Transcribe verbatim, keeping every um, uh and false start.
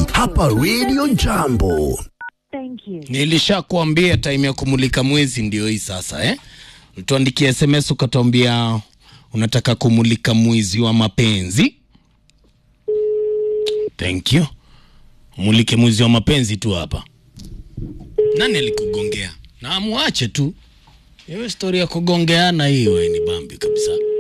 hapa Radio Jambo. Thank you. Nilishakuambia time ya kumulika mwezi ndio hii sasa eh? Tuandikie S M S ukatuambia unataka kumulika mwezi wa mapenzi. Thank you. Mulike mwezi wa mapenzi tu hapa. Nani alikugongea? Na muache tu. Hiyo story ya kugongeana hiyo ni bambi kabisa.